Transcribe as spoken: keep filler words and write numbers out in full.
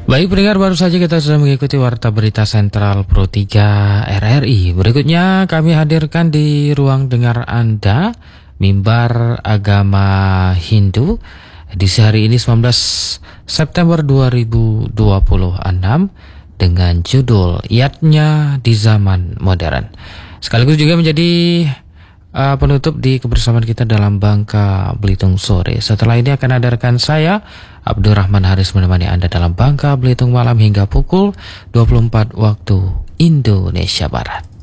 Baik pendengar, baru saja kita sudah mengikuti Warta Berita Sentral Pro tiga R R I. Berikutnya kami hadirkan di ruang dengar Anda Mimbar Agama Hindu edisi hari ini sembilan belas September dua ribu dua puluh enam dengan judul Yatnya di Zaman Modern. Sekaligus juga menjadi uh, penutup di kebersamaan kita dalam Bangka Belitung sore. Setelah ini akan hadirkan saya Abdurrahman Haris menemani Anda dalam Bangka Belitung malam hingga pukul dua puluh empat waktu Indonesia Barat.